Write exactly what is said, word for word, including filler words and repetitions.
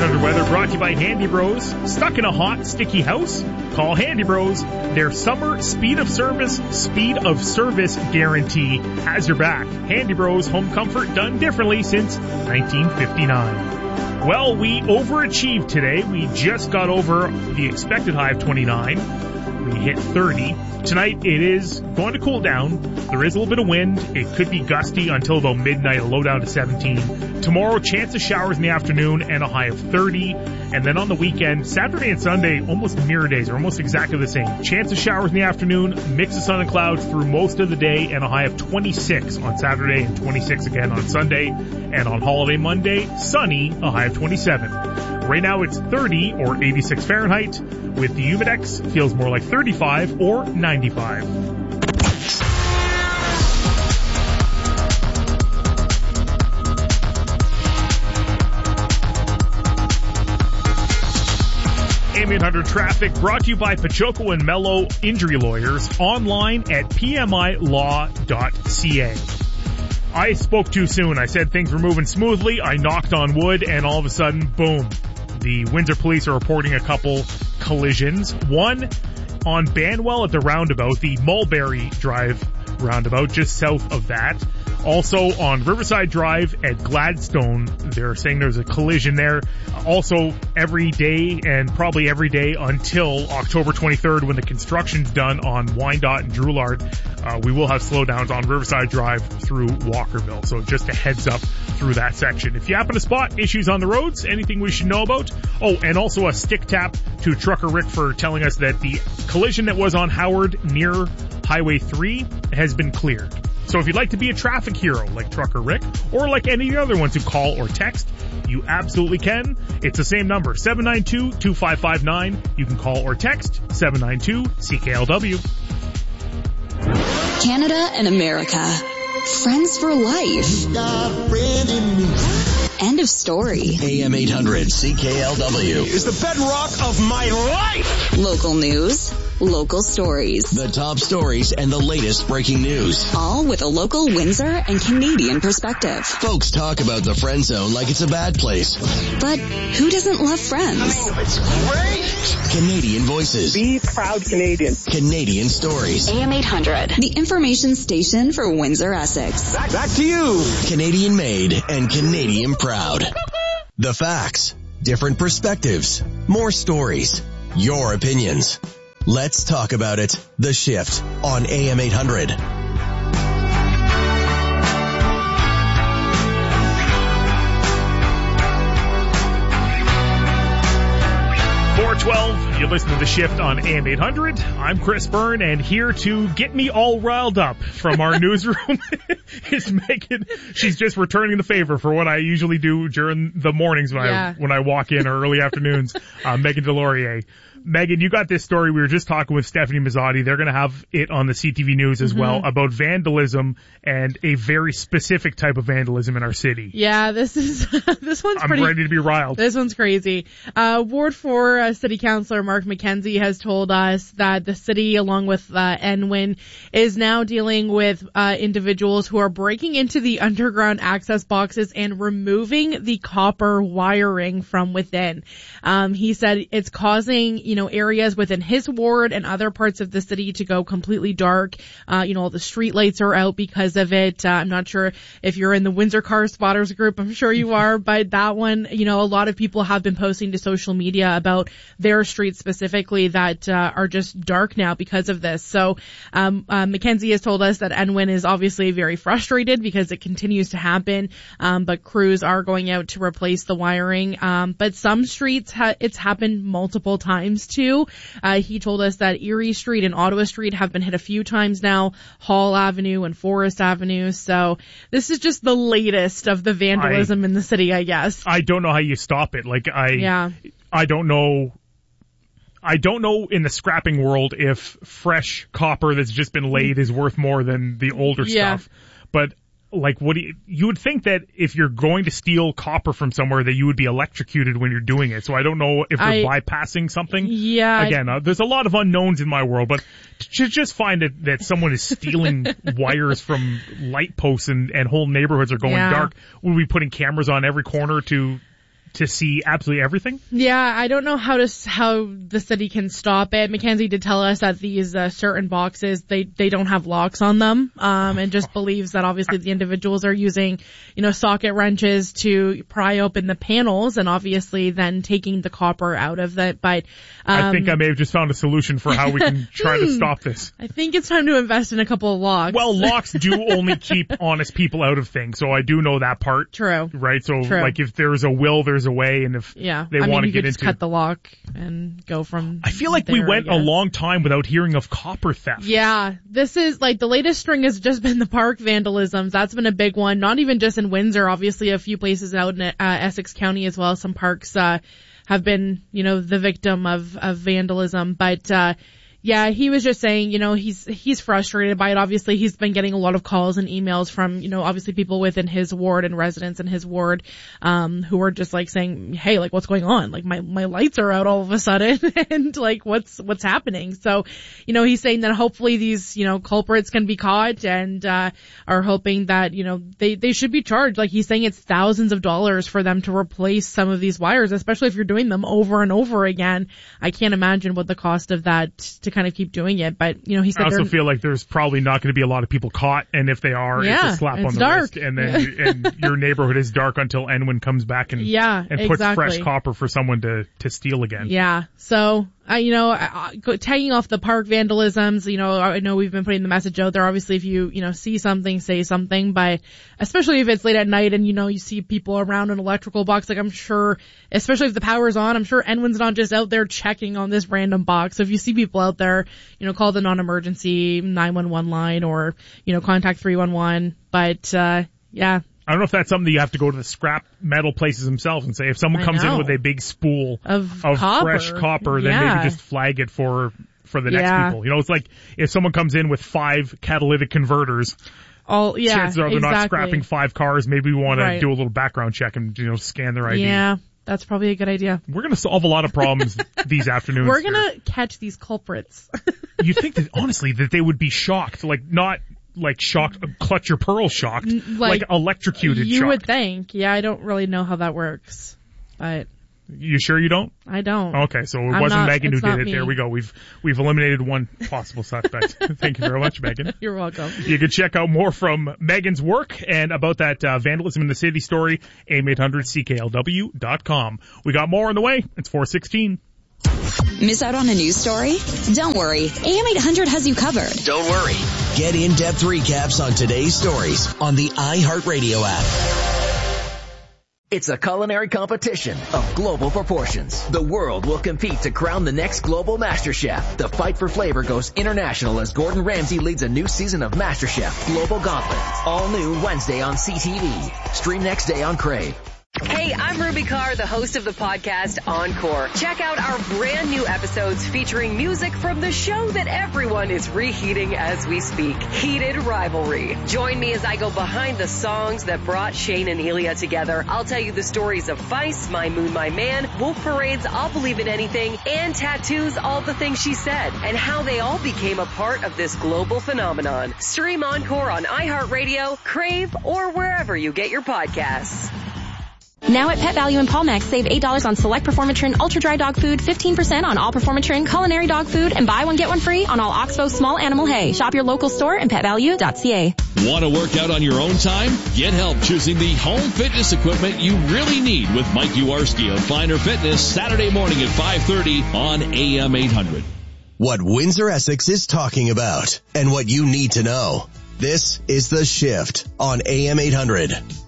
hundred weather brought to you by Handy Bros. Stuck in a hot, sticky house? Call Handy Bros. Their summer speed of service, speed of service guarantee has your back. Handy Bros. Home comfort done differently since nineteen fifty-nine. Well, we overachieved today. We just got over the expected high of twenty-nine. We hit thirty. Tonight, it is going to cool down. There is a little bit of wind. It could be gusty until about midnight, a low down to seventeen. Tomorrow, chance of showers in the afternoon and a high of thirty. And then on the weekend, Saturday and Sunday, almost mirror days, or almost exactly the same. Chance of showers in the afternoon, mix of sun and clouds through most of the day, and a high of twenty-six on Saturday and twenty-six again on Sunday. And on holiday Monday, sunny, a high of twenty-seven. Right now it's thirty or eighty-six Fahrenheit. With the Humidex, feels more like thirty-five or ninety-five. A M eight hundred traffic brought to you by Pachoco and Mello Injury Lawyers, online at p m i law dot c a. I spoke too soon. I said things were moving smoothly. I knocked on wood, and all of a sudden, boom. The Windsor police are reporting a couple collisions. One on Banwell at the roundabout, the Mulberry Drive roundabout, just south of that. Also on Riverside Drive at Gladstone, they're saying there's a collision there. Also every day and probably every day until October twenty-third when the construction's done on Wyandotte and Drouillard, uh, we will have slowdowns on Riverside Drive through Walkerville. So just a heads up through that section. If you happen to spot issues on the roads, anything we should know about? Oh, and also a stick tap to Trucker Rick for telling us that the collision that was on Howard near Highway three has been cleared. So if you'd like to be a traffic hero like Trucker Rick, or like any of the other ones who call or text, you absolutely can. It's the same number, seven nine two, two five five nine. You can call or text seven nine two C K L W. Canada and America. Friends for life. End of story. A M eight hundred C K L W is the bedrock of my life. Local news, local stories. The top stories and the latest breaking news. All with a local Windsor and Canadian perspective. Folks talk about the friend zone like it's a bad place. But who doesn't love friends? Oh, it's great. Canadian voices. Be proud Canadian. Canadian stories. A M eight hundred, the information station for Windsor, Essex. Back, back to you. Canadian made and Canadian proud. The facts, different perspectives, more stories, your opinions. Let's talk about it. The Shift on A M eight hundred. four twelve, you're listening to The Shift on A M eight hundred. I'm Chris Byrne, and here to get me all riled up from our newsroom is Megan. She's just returning the favor for what I usually do during the mornings when yeah. I when I walk in, or early afternoons. Uh, Megan Delorier. Megan, you got this story. We were just talking with Stephanie Mazzotti. They're going to have it on the C T V News as mm-hmm. well about vandalism and a very specific type of vandalism in our city. Yeah, this is this one's I'm pretty... ready to be riled. This one's crazy. Uh, Ward four uh, City Councillor Mark McKenzie has told us that the city, along with uh, N W I N, is now dealing with uh, individuals who are breaking into the underground access boxes and removing the copper wiring from within. Um, he said it's causing, you know, areas within his ward and other parts of the city to go completely dark. Uh, you know, the street lights are out because of it. Uh, I'm not sure if you're in the Windsor Car Spotters group. I'm sure you are, but that one, you know, a lot of people have been posting to social media about their streets specifically that uh, are just dark now because of this. So, um, uh, Mackenzie has told us that N W I N is obviously very frustrated because it continues to happen. Um, but crews are going out to replace the wiring. Um, but some streets, ha- it's happened multiple times too. Uh, he told us that Erie Street and Ottawa Street have been hit a few times now, Hall Avenue and Forest Avenue. So this is just the latest of the vandalism I, in the city, I guess. I don't know how you stop it. Like I, yeah. I don't know. I don't know in the scrapping world if fresh copper that's just been laid is worth more than the older yeah. stuff. But like, what do you, you would think that if you're going to steal copper from somewhere that you would be electrocuted when you're doing it. So I don't know if they're I, bypassing something. Yeah. Again, uh, there's a lot of unknowns in my world, but to just find that, that someone is stealing wires from light posts and, and whole neighborhoods are going yeah. dark. We'll be putting cameras on every corner to to see absolutely everything? Yeah, I don't know how to how the city can stop it. Mackenzie did tell us that these uh, certain boxes, they they don't have locks on them, um, and just believes that obviously the individuals are using, you know, socket wrenches to pry open the panels, and obviously then taking the copper out of it. But um, I think I may have just found a solution for how we can try to stop this. I think it's time to invest in a couple of locks. Well, locks do only keep honest people out of things, so I do know that part. True. Right? So, True. like, if there's a will, there's a way, and if yeah. they I want mean, to you get could just into... cut the lock and go from I feel like there, we went I a guess. long time without hearing of copper theft. Yeah, this is, like, the latest string has just been the park vandalisms. That's been a big one, not even just in Windsor, obviously a few places out in uh, Essex County as well. Some parks uh have been, you know, the victim of, of vandalism, but uh yeah, he was just saying, you know, he's he's frustrated by it. Obviously, he's been getting a lot of calls and emails from, you know, obviously people within his ward and residents in his ward, um, who are just like saying, hey, like, what's going on? Like, my my lights are out all of a sudden, and like, what's what's happening? So, you know, he's saying that hopefully these, you know, culprits can be caught, and uh are hoping that, you know, they they should be charged. Like, he's saying it's thousands of dollars for them to replace some of these wires, especially if you're doing them over and over again. I can't imagine what the cost of that to kind of keep doing it, but you know, he said I also feel like there's probably not going to be a lot of people caught, and if they are, yeah, it's a slap it's on the dark. wrist, and then you, and your neighborhood is dark until Enwin comes back and yeah, and puts exactly. fresh copper for someone to to steal again. Yeah, so uh, you know, uh, tagging off the park vandalisms, you know, I know we've been putting the message out there. Obviously, if you you know see something, say something, but especially if it's late at night and you know you see people around an electrical box, like I'm sure, especially if the power's on, I'm sure Enwin's not just out there checking on this random box. So if you see people out there, you know, call the non-emergency nine one one line, or you know, contact three one one. But uh yeah. I don't know if that's something that you have to go to the scrap metal places themselves and say, if someone I comes know. in with a big spool Of of copper. fresh copper, then Yeah. maybe just flag it for for the next Yeah. people. You know, it's like if someone comes in with five catalytic converters, All yeah, chances are they're exactly. not scrapping five cars. Maybe we want Right. to do a little background check and, you know, scan their I D. Yeah, that's probably a good idea. We're going to solve a lot of problems these afternoons. We're here. gonna catch these culprits. You think that, honestly, that they would be shocked, like not like shocked, clutch your pearls shocked, like, like, electrocuted You shocked. would think. Yeah, I don't really know how that works, but You sure you don't? I don't. Okay, so it I'm wasn't not- Megan who it's did not it. me. There we go. We've we've eliminated one possible suspect. Thank you very much, Megan. You're welcome. You can check out more from Megan's work and about that uh, vandalism in the city story, A M eight hundred C K L W dot com. We got more on the way. It's four sixteen. Miss out on a news story? Don't worry. A M eight hundred has you covered. Don't worry. Get in-depth recaps on today's stories on the iHeartRadio app. It's a culinary competition of global proportions. The world will compete to crown the next global MasterChef. The fight for flavor goes international as Gordon Ramsay leads a new season of MasterChef Global Gauntlet. All new Wednesday on C T V. Stream next day on Crave. Hey, I'm Ruby Carr, the host of the podcast Encore. Check out our brand new episodes featuring music from the show that everyone is reheating as we speak, Heated Rivalry. Join me as I go behind the songs that brought Shane and Elia together. I'll tell you the stories of Vice, My Moon, My Man, Wolf Parade's I'll Believe in Anything, and Tattoo's All the Things She Said, and how they all became a part of this global phenomenon. Stream Encore on iHeartRadio, Crave, or wherever you get your podcasts. Now at Pet Value in Palmex, save eight dollars on select Performatrin Ultra Dry Dog Food, fifteen percent on all Performatrin Culinary Dog Food, and buy one get one free on all Oxbow Small Animal Hay. Shop your local store and pet value dot c a. Want to work out on your own time? Get help choosing the home fitness equipment you really need with Mike Uwarski of Finer Fitness, Saturday morning at five thirty on A M eight hundred. What Windsor Essex is talking about and what you need to know. This is The Shift on A M eight hundred.